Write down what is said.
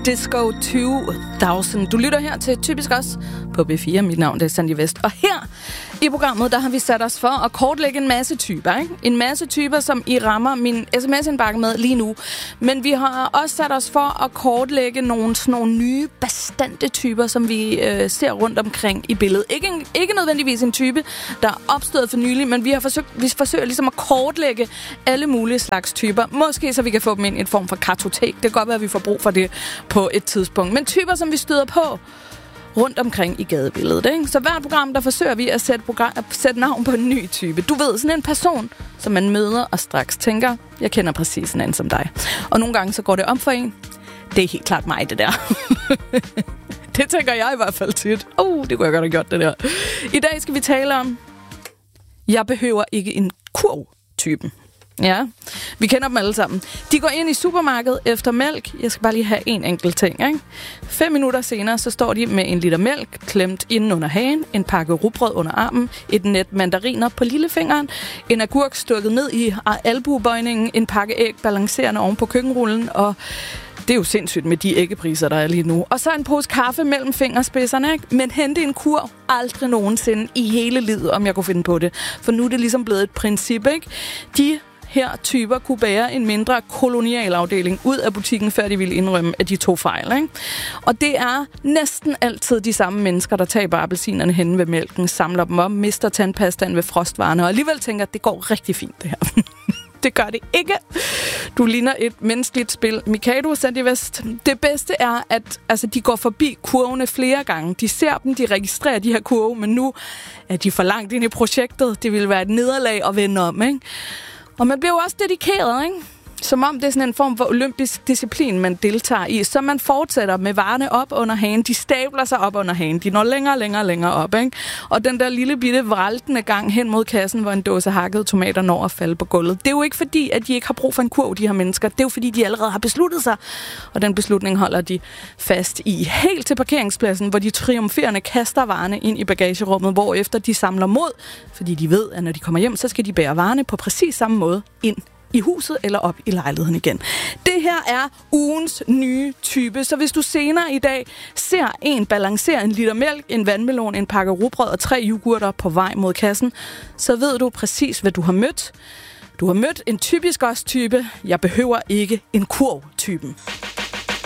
Disco 2000. Du lytter her til Typisk Os på B4. Mit navn er Sandy Vest. Og her i programmet, der har vi sat os for at kortlægge en masse typer. Ikke? En masse typer, som I rammer min sms-indbakke med lige nu. Men vi har også sat os for at kortlægge nogle nye, bastante typer, som vi ser rundt omkring i billedet. Ikke nødvendigvis en type, der er opstået for nylig, men vi forsøger ligesom at kortlægge alle mulige slags typer. Måske så vi kan få dem ind i en form for kartotek. Det kan godt være, at vi får brug for det på et tidspunkt. Men typer, som vi støder på rundt omkring i gadebilledet. Ikke? Så hvert program, der forsøger vi at sætte navn på en ny type. Du ved, sådan en person, som man møder og straks tænker, jeg kender præcis sådan en som dig. Og nogle gange så går det om for en. Det er helt klart mig, det der. Det tænker jeg i hvert fald tit. Det kunne jeg godt have gjort, det der. I dag skal vi tale om, jeg behøver ikke en kurv-typen. Ja, vi kender dem alle sammen. De går ind i supermarkedet efter mælk. Jeg skal bare lige have en enkelt ting, ikke? 5 minutter senere, så står de med en liter mælk klemt inden under hagen, en pakke rugbrød under armen, et net mandariner på lillefingeren, en agurk stukket ned i albuebøjningen, en pakke æg balancerende oven på køkkenrullen, og det er jo sindssygt med de æggepriser, der er lige nu. Og så en pose kaffe mellem fingerspidserne, ikke? Men hente en kur aldrig nogensinde i hele livet, om jeg kunne finde på det. For nu er det ligesom blevet et princip, ikke? De her typer kunne bære en mindre kolonialafdeling ud af butikken, før de ville indrømme, at de tog fejl. Ikke? Og det er næsten altid de samme mennesker, der taber appelsinerne henne ved mælken, samler dem op, mister tandpastaen ved frostvarerne, og alligevel tænker, at det går rigtig fint, det her. Det gør det ikke. Du ligner et menneskeligt spil. Mikado, Sandy Vest. Det bedste er, at de går forbi kurvene flere gange. De ser dem, de registrerer de her kurve, men nu er de for langt ind i projektet. Det vil være et nederlag at vende om, ikke? Og man bliver jo også dedikeret, ikke? Som om det er sådan en form for olympisk disciplin, man deltager i. Så man fortsætter med varerne op under hagen. De stabler sig op under hagen. De når længere op, ikke? Og den der lille bitte vraltende gang hen mod kassen, hvor en dåse hakkede tomater når at falde på gulvet. Det er jo ikke fordi, at de ikke har brug for en kurv, de her mennesker. Det er jo fordi, de allerede har besluttet sig. Og den beslutning holder de fast i. Helt til parkeringspladsen, hvor de triumferende kaster varerne ind i bagagerummet, hvorefter de samler mod. Fordi de ved, at når de kommer hjem, så skal de bære varerne på præcis samme måde ind i huset eller op i lejligheden igen. Det her er ugens nye type, så hvis du senere i dag ser en balancere en liter mælk, en vandmelon, en pakke rugbrød og 3 yoghurter på vej mod kassen, så ved du præcis, hvad du har mødt. Du har mødt en typisk os-type. Jeg behøver ikke en kurv-typen.